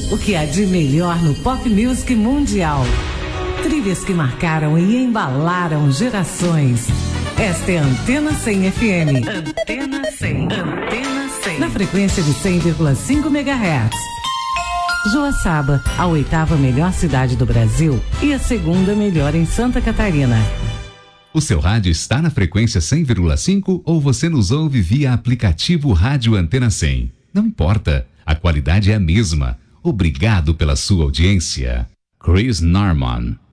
O que há de melhor no pop music mundial. Trilhas que marcaram e embalaram gerações. Esta é a Antena 100 FM. Antena 100. Antena 100. Na frequência de 100,5 MHz. Joaçaba, a 8ª melhor cidade do Brasil e a 2ª melhor em Santa Catarina. O seu rádio está na frequência 100,5 ou você nos ouve via aplicativo Rádio Antena 100? Não importa, a qualidade é a mesma. Obrigado pela sua audiência. Chris Norman.